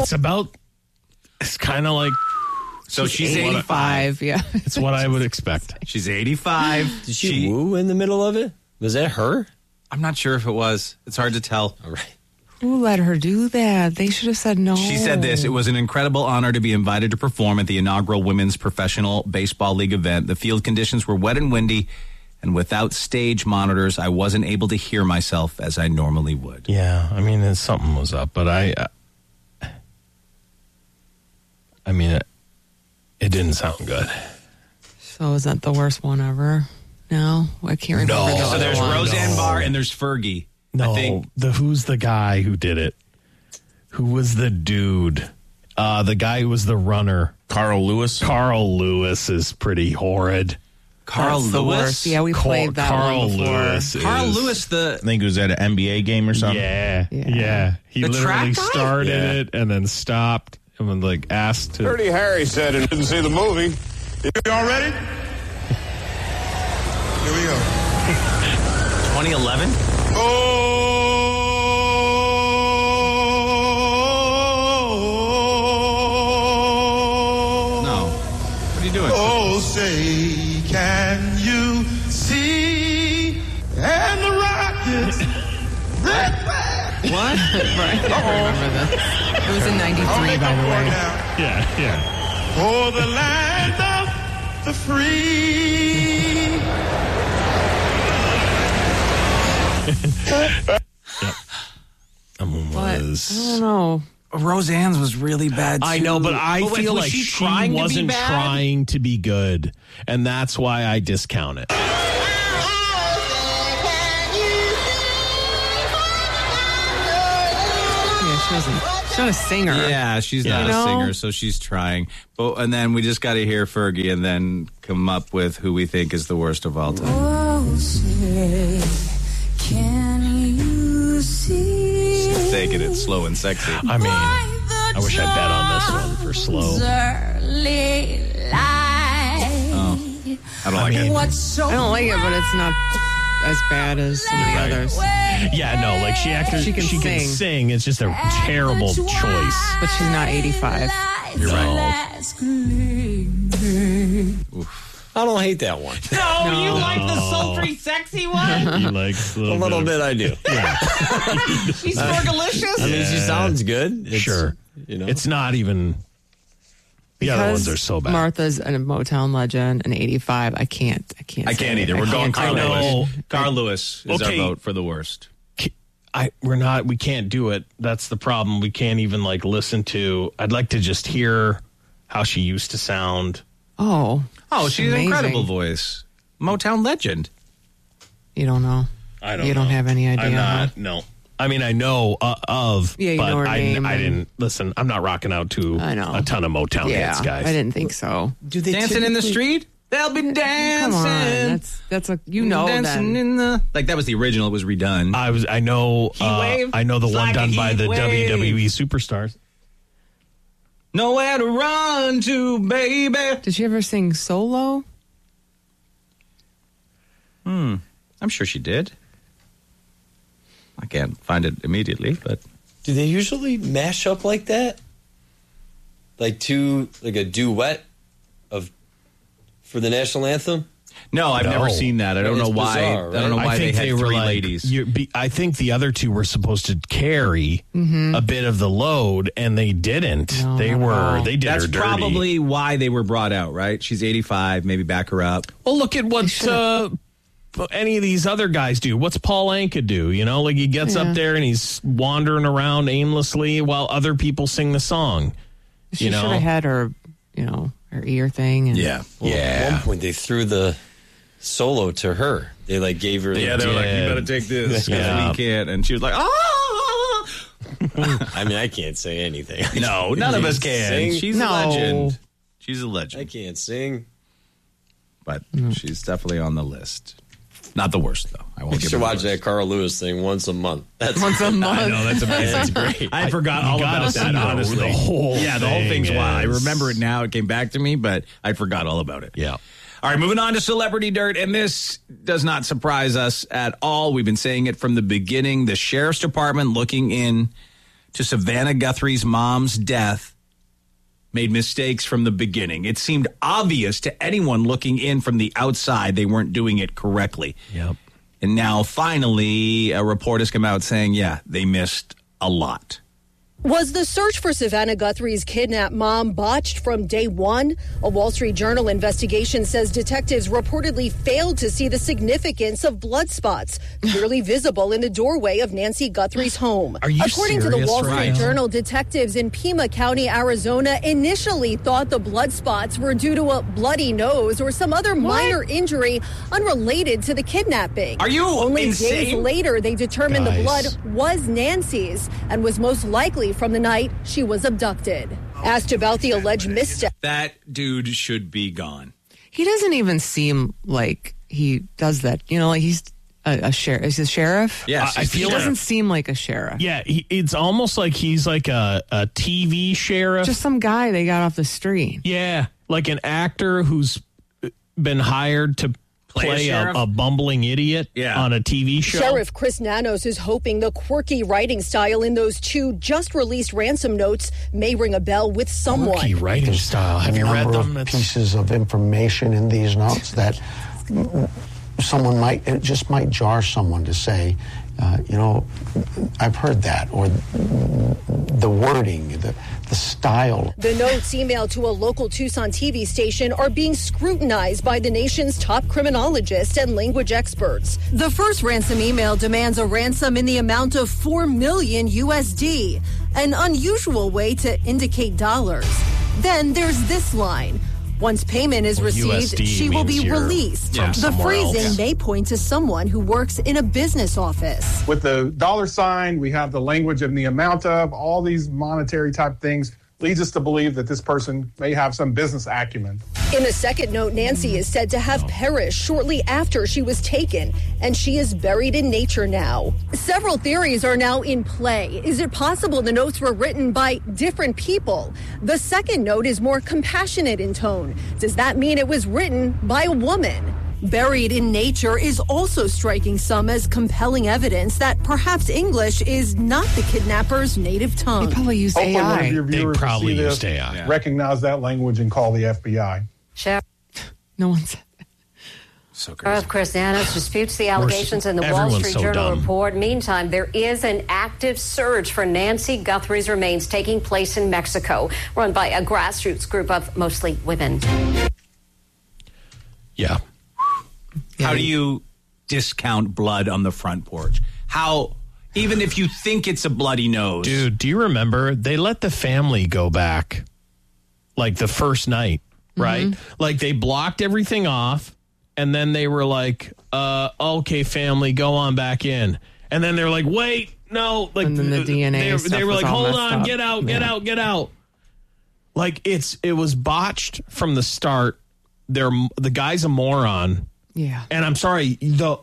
It's kind of like. So she's 85. Yeah. It's what I would expect. She's 85. Did she woo in the middle of it? Was that her? I'm not sure if it was. It's hard to tell. All right. Who let her do that? They should have said no. She said this: "It was an incredible honor to be invited to perform at the inaugural Women's Professional Baseball League event. The field conditions were wet and windy, and without stage monitors, I wasn't able to hear myself as I normally would." Yeah, I mean, something was up, but it didn't sound good. So is that the worst one ever? No, I can't remember. No. So there's Roseanne Barr and there's Fergie. No, I think. who's the guy who did it? Who was the dude? The guy who was the runner. Carl Lewis. Carl Lewis is pretty horrid. Carl That's the Lewis. worst. Yeah, we played that Carl one before. Lewis. Carl Lewis, I think it was at an NBA game or something. Yeah. He The literally track guy? started Yeah. it and then stopped and then asked to. Dirty Harry said and didn't see the movie. Y'all ready? Here we go. 2011. No. What are you doing? Oh, say, can you see? And the rockets. What? Right. I remember this. It was in 93, by the way. Yeah. For the land of the free. But I don't know. Roseanne's was really bad, too. I know, but I wait, feel was like she trying to be wasn't bad? trying to be good, and that's why I discount it. Yeah, she's not a singer. Yeah, she's not You a know? singer, so she's trying. And then we just got to hear Fergie and then come up with who we think is the worst of all time. Oh, say, can you see? She's taking it slow and sexy. I mean, I wish I bet on this one for slow. I don't like it. I don't like it, but it's not as bad as some of the others. Yeah, no, like she can sing. It's just a terrible choice. But she's not 85. You're right. I don't hate that one. No, you like the sultry, sexy one? You like A little bit I do. She's fergalicious? I mean, she sounds good. Sure. You know. It's not even. The other ones are so bad. Martha's a Motown legend, an 85. I can't I can't say either. it. We're I going can't Carl say it. Lewis. Carl Lewis is Okay. our vote for the worst. We can't do it. That's the problem. We can't even listen to. I'd like to just hear how she used to sound. Oh, She's an amazing. incredible voice. Motown legend. You don't know. I don't. You don't have any idea. I'm not. huh? No. I mean, I know of. Yeah, you but know her I name and- didn't listen. I'm not rocking out to I know. a ton of Motown Yeah, hits, guys. I didn't think so. Do they Dancing in the typically- street? They'll be dancing. Come on, that's a dancing then. in the that was the original. It was redone. I know. wave. I know the It's one like a done by the heat wave. WWE superstars. Nowhere to run to, baby. Did she ever sing solo? I'm sure she did. I can't find it immediately, but Do they usually mash up like that? Like a duet for the national anthem? no, I've No. never seen that. I don't It's know why. bizarre, I don't know right? why I think they had were three like, ladies. I think the other two were supposed to carry a bit of the load, and they didn't. No, they not at were. all. They did That's her dirty. probably why they were brought out, right? She's 85. Maybe back her up. Well, look at what any of these other guys do. What's Paul Anka do? You know, like he gets up there and he's wandering around aimlessly while other people sing the song. She You know? should have had her, her ear thing. And Yeah. Well, at one point, they threw the solo to her. They gave her. Yeah, they were like, you better take this because Yeah. we can't. And she was like, oh. I mean, I can't say anything. No, none of us can. Sing? She's No. a legend. She's a I legend. can't sing. But she's definitely on the list. Not the worst, though. I won't You give should her the watch worst. that Carl Lewis thing once a month. That's Once a month. I know, that's amazing. That's great. I forgot all gotta about see that, honestly. the whole the whole thing thing's wild. I is- remember it now. It came back to me, but I forgot all about it. Yeah. All right, moving on to Celebrity Dirt, and this does not surprise us at all. We've been saying it from the beginning. The Sheriff's Department looking in to Savannah Guthrie's mom's death made mistakes from the beginning. It seemed obvious to anyone looking in from the outside they weren't doing it correctly. Yep. And now, finally, a report has come out saying, yeah, they missed a lot. Was the search for Savannah Guthrie's kidnapped mom botched from day one? A Wall Street Journal investigation says detectives reportedly failed to see the significance of blood spots clearly visible in the doorway of Nancy Guthrie's home. Are you According to the serious Wall Street right now? Journal, detectives in Pima County, Arizona, initially thought the blood spots were due to a bloody nose or some other minor injury unrelated to the kidnapping. Are you Only insane? days later, they determined the blood Guys. was Nancy's and was most likely from the night she was abducted. Asked about the alleged misstep. That dude should be gone. He doesn't even seem like he does that. You know, like he's a sheriff. Is he a sheriff? Yes, I feel He like- doesn't seem like a sheriff. Yeah, it's almost like he's like a TV sheriff. Just some guy they got off the street. Yeah, like an actor who's been hired to play sheriff? a bumbling idiot on a TV show. Sheriff Chris Nanos is hoping the quirky writing style in those two just released ransom notes may ring a bell with someone. Quirky writing style. Have you read number them? of pieces of information in these notes that someone it just might jar someone to say, I've heard that, or the wording, the style. The notes emailed to a local Tucson TV station are being scrutinized by the nation's top criminologists and language experts. The first ransom email demands a ransom in the amount of $4 million USD, an unusual way to indicate dollars. Then there's this line. Once payment is received, USD she will be means you're released. from The somewhere phrasing else. may point to someone who works in a business office. With the dollar sign, we have the language of the amount of, all these monetary type things leads us to believe that this person may have some business acumen. In a second note, Nancy is said to have perished shortly after she was taken, and she is buried in nature now. Several theories are now in play. Is it possible the notes were written by different people? The second note is more compassionate in tone. Does that mean it was written by a woman? Buried in nature is also striking some as compelling evidence that perhaps English is not the kidnapper's native tongue. They probably use Hopefully one AI. of your They viewers will probably see this, used AI. recognize that language, and call the FBI. No one said. So crazy. Chris Nanos disputes the allegations in the Wall Everyone's Street so Journal dumb. report. Meantime, there is an active search for Nancy Guthrie's remains taking place in Mexico, run by a grassroots group of mostly women. Yeah. How do you discount blood on the front porch? How, even if you think it's a bloody nose? Dude, do you remember they let the family go back like the first night, right? Like they blocked everything off and then they were like, okay, family, go on back in. And then they're like, wait, no. Like And then the DNA they stuff were was like, all hold messed on, up. get out, get Yeah. out, get out. Like it was botched from the start. The guy's a moron. Yeah. And I'm sorry, the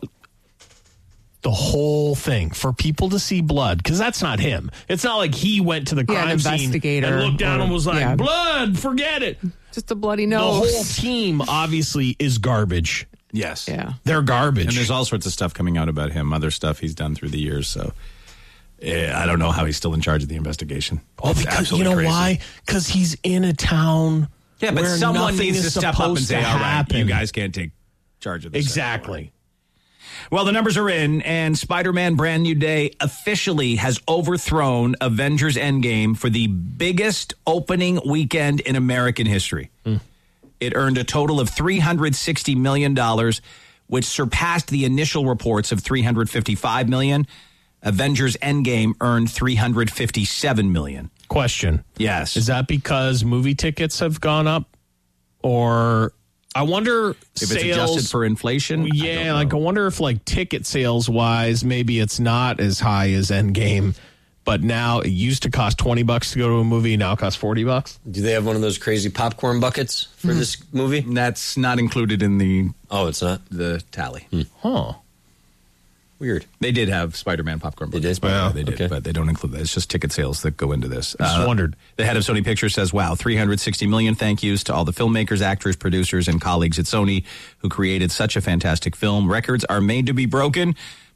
whole thing for people to see blood, because that's not him. It's not like he went to the Yeah, an crime scene investigator and looked down or- and was like, yeah. blood, forget it. Just a bloody The nose. whole team obviously is garbage. Yes. Yeah. They're garbage. And there's all sorts of stuff coming out about him, other stuff he's done through the years. So I don't know how he's still in charge of the investigation. oh, It's because you absolutely know crazy. why? Because he's in a town. Yeah, but where someone nothing needs is to step up and supposed say, to all right, happen. you guys can't take charge of this. Exactly. Well, the numbers are in, and Spider-Man Brand New Day officially has overthrown Avengers Endgame for the biggest opening weekend in American history. It earned a total of $360 million, which surpassed the initial reports of $355 million. Avengers Endgame earned $357 million. Question. Yes. Is that because movie tickets have gone up? Or I wonder If it's adjusted for inflation? Yeah, I wonder if like ticket sales wise, maybe it's not as high as Endgame, but now it used to cost $20 to go to a movie, now it costs $40. Do they have one of those crazy popcorn buckets for this movie? That's not included in the Oh, it's not? the tally. Huh. Weird. They did have Spider-Man popcorn. They buckets. did? Yeah, Wow, they did, okay. but they don't include that. It's just ticket sales that go into this. Just wondered. The head of Sony Pictures says, wow, 360 million thank yous to all the filmmakers, actors, producers, and colleagues at Sony who created such a fantastic film. Records are made to be broken,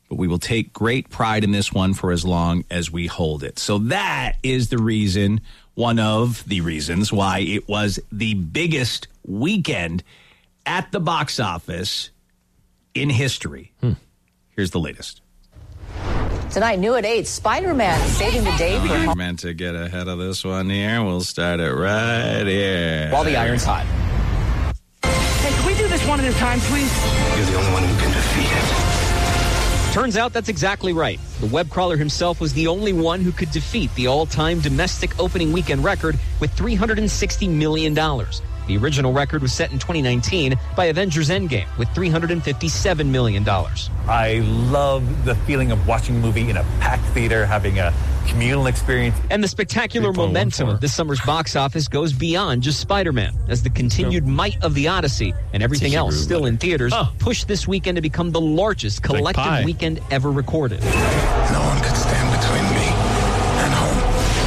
but we will take great pride in this one for as long as we hold it. So that is the reason, one of the reasons why it was the biggest weekend at the box office in history. Here's the latest. Tonight, new at 8, Spider-Man saving the day for... I meant to get ahead of this one here. We'll start it right here. While the iron's hot. Hey, can we do this one at a time, please? You're the only one who can defeat it. Turns out that's exactly right. The web crawler himself was the only one who could defeat the all-time domestic opening weekend record with $360 million. The original record was set in 2019 by Avengers Endgame with $357 million. I love the feeling of watching a movie in a packed theater, having a communal experience. And the spectacular momentum of this summer's box office goes beyond just Spider-Man, as the continued might of the Odyssey and everything else still in theaters pushed this weekend to become the largest collective weekend ever recorded. No one could stand between me and home.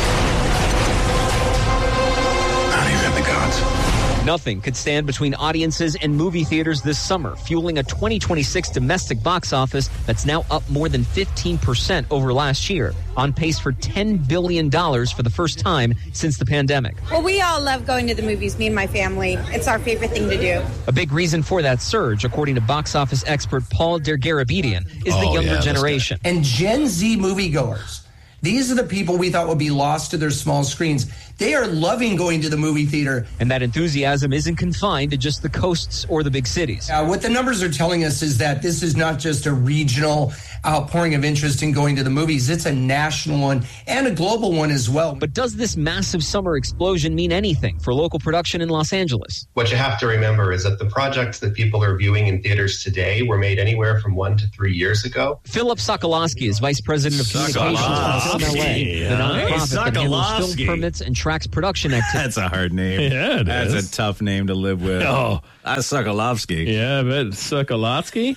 Not even the gods. Nothing could stand between audiences and movie theaters this summer, fueling a 2026 domestic box office that's now up more than 15% over last year, on pace for $10 billion for the first time since the pandemic. Well, we all love going to the movies, me and my family. It's our favorite thing to do. A big reason for that surge, according to box office expert Paul Dergarabedian, is the younger generation. And Gen Z moviegoers, these are the people we thought would be lost to their small screens. They are loving going to the movie theater. And that enthusiasm isn't confined to just the coasts or the big cities. What the numbers are telling us is that this is not just a regional outpouring of interest in going to the movies. It's a national one and a global one as well. But does this massive summer explosion mean anything for local production in Los Angeles? What you have to remember is that the projects that people are viewing in theaters today were made anywhere from 1 to 3 years ago. Philip Sokolowski is vice president of communications for Film LA, the nonprofit that handles film permits and tracks production activity. That's a hard name. Yeah, it That's is. a tough name to live with. Oh. That's Sokolowski. Yeah, but Sokolowski?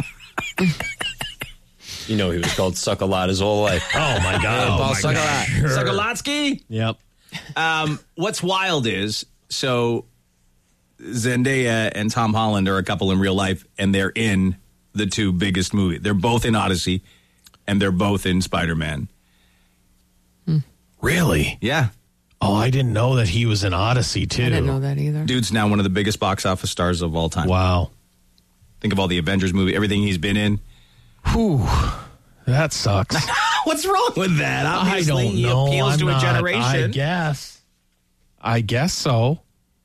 You know he was called Suck a Lot his whole life. Oh, my God. Paul Suck a Lot. Sokolowski? Yep. What's wild is, so Zendaya and Tom Holland are a couple in real life, and they're in the two biggest movies. They're both in Odyssey, and they're both in Spider-Man. Really? Yeah. Oh, I didn't know that he was in Odyssey, too. I didn't know that either. Dude's now one of the biggest box office stars of all time. Wow. Think of all the Avengers movie, everything he's been in. Whew. That sucks. What's wrong with that? Obviously, I don't know. He appeals to a generation. I guess so.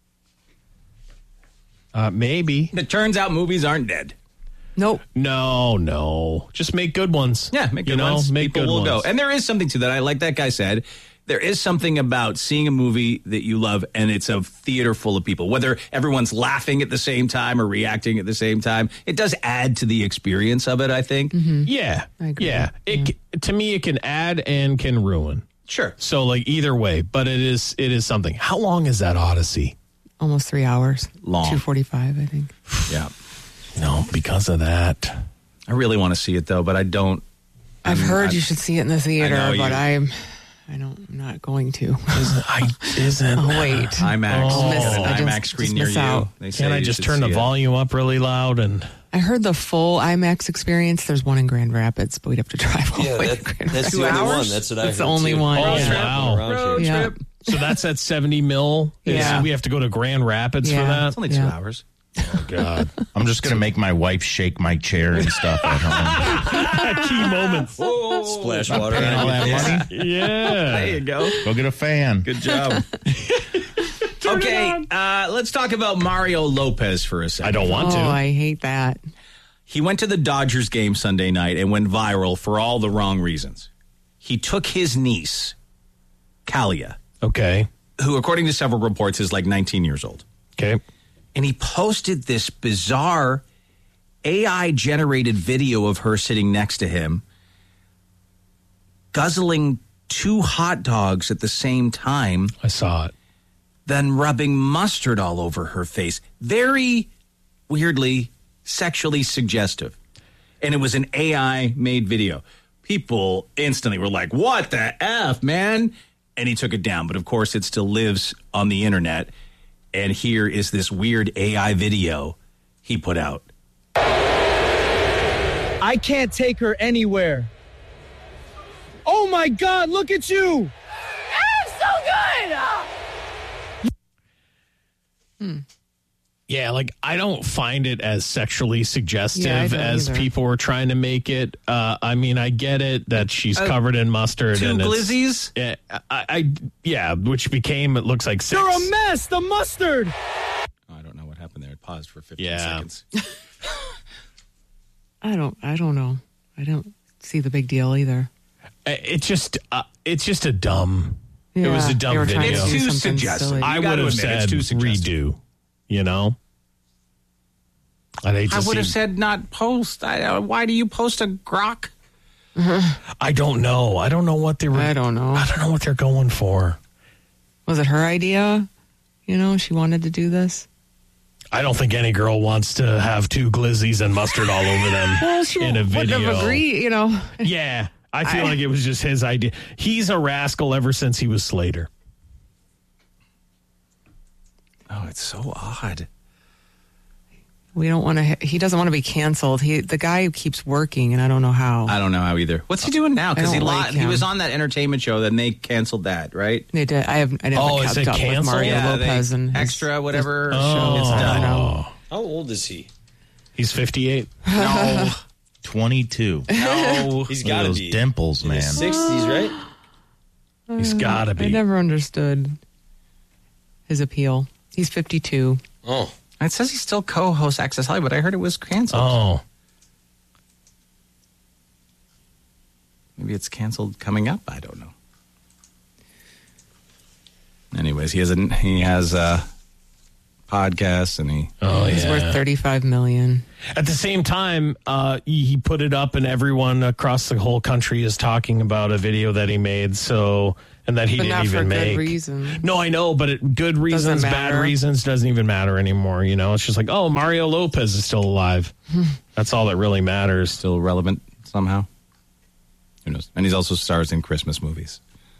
Maybe. It turns out movies aren't dead. Nope. No. Just make good ones. Yeah, make good ones. Make People good will ones. go. And there is something to that. I like that guy said. There is something about seeing a movie that you love and it's a theater full of people, whether everyone's laughing at the same time or reacting at the same time. It does add to the experience of it, I think. Mm-hmm. Yeah. I agree. Yeah. To me, it can add and can ruin. Sure. So, like, either way, but it is something. How long is that Odyssey? Almost 3 hours. Long. 2:45, I think. Yeah. No, because of that. I really want to see it, though, but I don't. I've heard you should see it in the theater, I know but you- I'm not going to. Isn't. Oh, wait. IMAX. Oh. IMAX screen near miss you. out. They say Can't I you just should turn the see it. volume up really loud and... I heard the full IMAX experience. There's one in Grand Rapids, but we'd have to drive all the way to Grand That's Rapids. the only one. That's what I heard. That's the only too. one. Oh, yeah. wow. Road Yeah. trip. So that's at 70 mil? Yeah. We have to go to Grand Rapids for Yeah. that? It's only 2 hours. Oh, God. I'm just going to make my wife shake my chair and stuff at home. Key moments. Splash Not water paying all on that your face. money. Yeah. There you go. Go get a fan. Good job. Okay, let's talk about Mario Lopez for a second. I don't want to. Oh, I hate that. He went to the Dodgers game Sunday night and went viral for all the wrong reasons. He took his niece, Kalia, Okay. who, according to several reports, is like 19 years old. Okay. And he posted this bizarre AI-generated video of her sitting next to him, guzzling 2 hot dogs at the same time, I saw it. then rubbing mustard all over her face. Very weirdly sexually suggestive. And it was an AI-made video. People instantly were like, what the F, man? And he took it down. But, of course, it still lives on the internet. And here is this weird AI video he put out. I can't take her anywhere. Oh my God, look at you! Yeah, like I don't find it as sexually suggestive Yeah, I don't as either. people were trying to make it. I mean, I get it that she's covered in mustard. Two and glizzies? Yeah, which became, it looks like 6. You're a mess, the mustard! I don't know what happened there. It paused for 15 Yeah. seconds. I don't know. I don't see the big deal either. It's just a dumb. It was a Yeah, dumb they were trying video. to do It's too something suggestive. silly. I You gotta would have admit, it's said too suggestive. redo. You know, I'd hate to I would see- have said not post. Why do you post a grok? I don't know. I don't know what they were. I don't know. I don't know what they're going for. Was it her idea? You know, she wanted to do this. I don't think any girl wants to have 2 glizzies and mustard all over them Well, she in a wouldn't video. have agreed, you know. Yeah, I feel like it was just his idea. He's a rascal ever since he was Slater. Oh, it's so odd. We don't want to. He doesn't want to be canceled. The guy keeps working, and I don't know how. I don't know how either. What's he doing now? Because I don't like he him. was on that entertainment show, then they canceled that, right? They did. I never is kept it up with canceled? Mario Yeah, Lopez and his- extra whatever Oh. show is I don't done. know. How old is he? He's 58. No, 22. no. He's Look at got to those be dimples, in man. his 60s, right? He's got to I be. never understood his appeal. He's 52. Oh, It says he still co-hosts Access Hollywood. I heard it was canceled. Oh, Maybe it's canceled coming up. I don't know. Anyways, he has a podcast, and He's worth $35 million. At the same time, he put it up, and everyone across the whole country is talking about a video that he made. So, and that he But didn't not even for make. good reason. No, I know, but good reasons, bad matter. reasons doesn't even matter anymore. You know, it's just like, oh, Mario Lopez is still alive. That's all that really matters. still relevant somehow. Who knows? And he's also stars in Christmas movies,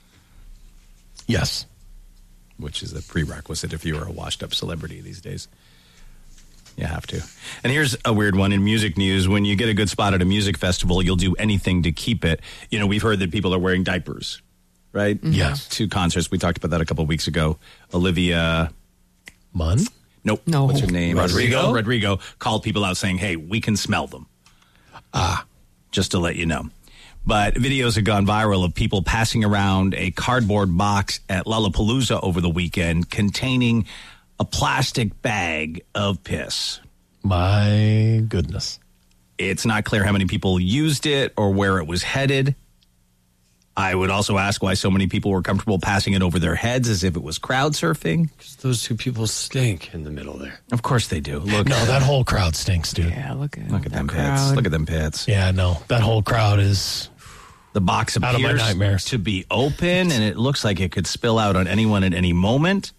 Yes. which is a prerequisite if you are a washed-up celebrity these days. You have to. And here's a weird one in music news. When you get a good spot at a music festival, you'll do anything to keep it. You know, we've heard that people are wearing diapers, right? Yes. To concerts. We talked about that a couple of weeks ago. Olivia Munn? Nope. No. What's her name? Rodrigo? Rodrigo called people out saying, hey, we can smell them. Just to let you know. But videos have gone viral of people passing around a cardboard box at Lollapalooza over the weekend containing a plastic bag of piss. My goodness. It's not clear how many people used it or where it was headed. I would also ask why so many people were comfortable passing it over their heads as if it was crowd surfing. because those 2 people stink in the middle there. Of course they do. Look, No, that whole crowd stinks, dude. Yeah, look at look at that them crowd. pits. Look at them pits. Yeah, no, that whole crowd is. The box Out of my appears nightmares. to be open, and it looks like it could spill out on anyone at any moment.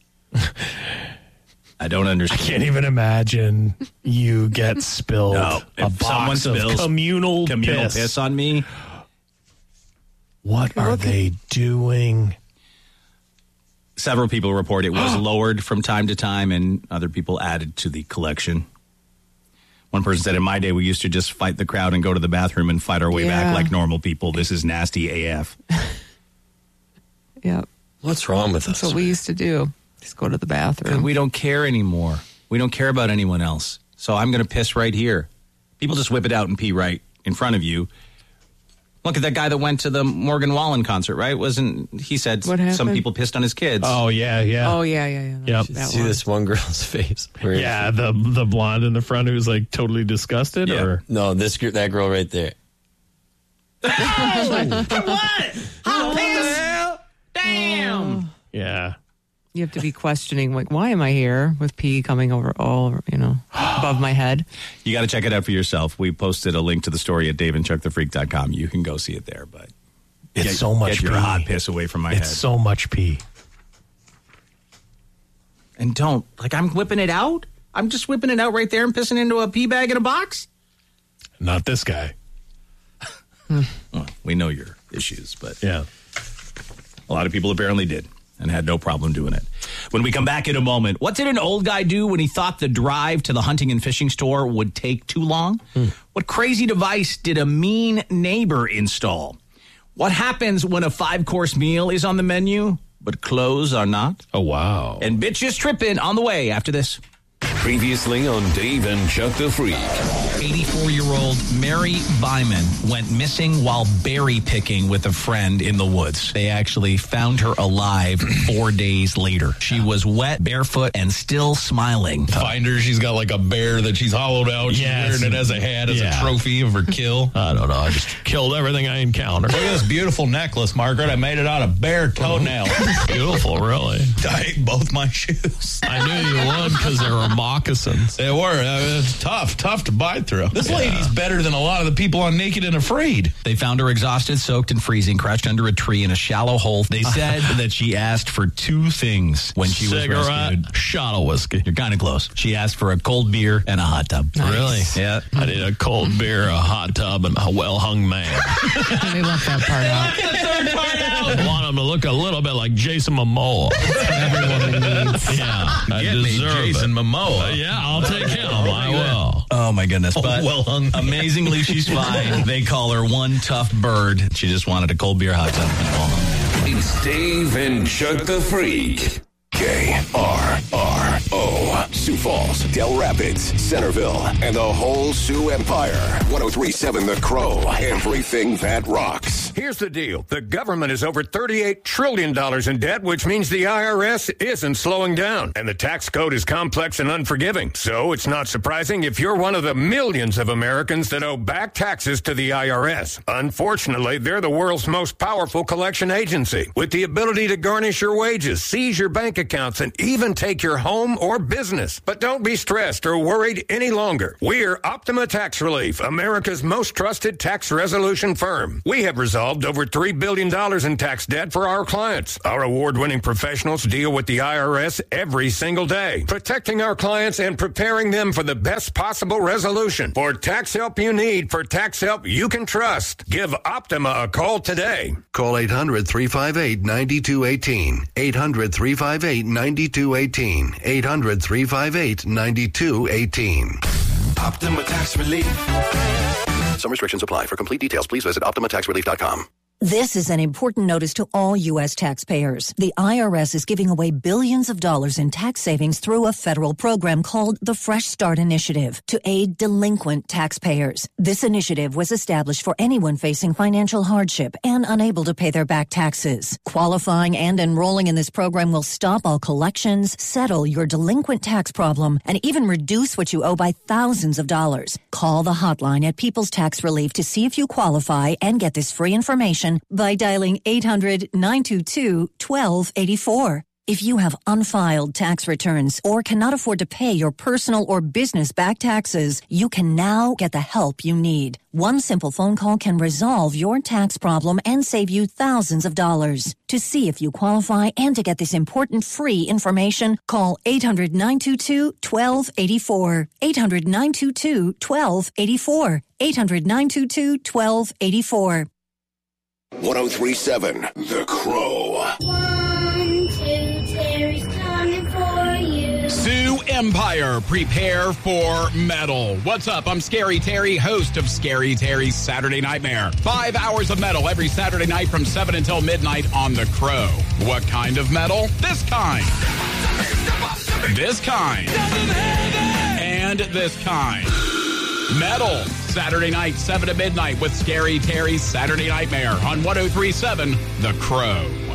I don't I understand. can't even imagine you get spilled No, a if someone box of spills communal piss. piss. on me. What are they doing? Several people report it was lowered from time to time, and other people added to the collection. One person said, in my day, we used to just fight the crowd and go to the bathroom and fight our way back Yeah. like normal people. This is nasty AF. Yep. What's wrong with us? That's what we used to do. Just go to the bathroom. We don't care anymore. We don't care about anyone else. So I'm going to piss right here. People just whip it out and pee right in front of you. Look at that guy that went to the Morgan Wallen concert, right? He said What some happened? people pissed on his kids. Oh, yeah. Oh, yeah. Yep. That See one. this one girl's face. Where- Yeah, the blonde in the front who's like totally disgusted, Yeah. or No, that girl right there. yeah. You have to be questioning, like, why am I here with pee coming over all, above my head? You got to check it out for yourself. We posted a link to the story at daveandchuckthefreak.com. You can go see it there, but It's so much get your pee. hot piss away from my head. It's so much pee. And don't, I'm whipping it out. I'm just whipping it out right there and pissing into a pee bag in a box. Not this guy. Well, we know your issues, but Yeah. a lot of people apparently did and had no problem doing it. when we come back in a moment. What did an old guy do when he thought the drive to the hunting and fishing store would take too long? What crazy device did a mean neighbor install? What happens when a 5-course meal is on the menu, but clothes are not? Oh, wow. And Bitches Trippin' on the way after this. Previously on Dave and Chuck the Freak. 84-year-old Mary Byman went missing while berry picking with a friend in the woods. They actually found her alive 4 days later. She was wet, barefoot, and still smiling. Find her. She's got like a bear that she's hollowed out. She's wearing it as a hat, as a trophy of her kill. I don't know. I just killed everything I encountered. Look at this beautiful necklace, Margaret. I made it out of bear toenails. Beautiful, really. I ate both my shoes. I knew you would because they were moccasins. They were. It's tough to bite through. This lady's better than a lot of the people on Naked and Afraid. They found her exhausted, soaked, and freezing, crouched under a tree in a shallow hole. They said that she asked for 2 things when she was rescued. Shot of whiskey. You're kind of close. She asked for a cold beer and a hot tub. Nice. Really? Yeah. I need a cold beer, a hot tub, and a well-hung man. They left that part out. I want him to look a little bit like Jason Momoa. Everyone needs. Yeah. Get me Jason Momoa. Yeah, I'll take him. I will. Oh, my goodness. But well-hung. Amazingly, she's fine. They call her one tough bird. She just wanted a cold beer, hot tub, and well-hung. It's Dave and Chuck the Freak. KRRO. Sioux Falls, Del Rapids, Centerville, and the whole Sioux Empire. 103.7 The Crow. Everything that rocks. Here's the deal. The government is over $38 trillion in debt, which means the IRS isn't slowing down. And the tax code is complex and unforgiving. So it's not surprising if you're one of the millions of Americans that owe back taxes to the IRS. Unfortunately, they're the world's most powerful collection agency, with the ability to garnish your wages, seize your bank accounts, and even take your home or business. But don't be stressed or worried any longer. We're Optima Tax Relief, America's most trusted tax resolution firm. We have resolved over $3 billion in tax debt for our clients. Our award-winning professionals deal with the IRS every single day, protecting our clients and preparing them for the best possible resolution. For tax help you need, for tax help you can trust, give Optima a call today. Call 800-358-9218. 800-358-9218. 800-358-9218. Optima Tax Relief. Some restrictions apply. For complete details, please visit OptimaTaxRelief.com. This is an important notice to all U.S. taxpayers. The IRS is giving away billions of dollars in tax savings through a federal program called the Fresh Start Initiative to aid delinquent taxpayers. This initiative was established for anyone facing financial hardship and unable to pay their back taxes. Qualifying and enrolling in this program will stop all collections, settle your delinquent tax problem, and even reduce what you owe by thousands of dollars. Call the hotline at People's Tax Relief to see if you qualify and get this free information by dialing 800-922-1284. If you have unfiled tax returns or cannot afford to pay your personal or business back taxes, you can now get the help you need. One simple phone call can resolve your tax problem and save you thousands of dollars. To see if you qualify and to get this important free information, call 800-922-1284. 800-922-1284. 800-922-1284. 103.7 The Crow. 1, 2, Terry's coming for you. Sioux Empire, prepare for metal. What's up? I'm Scary Terry, host of Scary Terry's Saturday Nightmare. 5 hours of metal every Saturday night from 7 until midnight on The Crow. What kind of metal? This kind. This kind. And this kind. Metal. Saturday night, 7 to midnight with Scary Terry's Saturday Nightmare on 103.7 The Crow.